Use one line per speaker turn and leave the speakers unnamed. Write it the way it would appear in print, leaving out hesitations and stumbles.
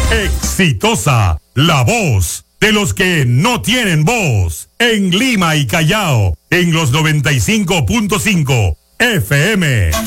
Exitosa, la voz de los que no tienen voz. En Lima y Callao, en los 95.5 FM.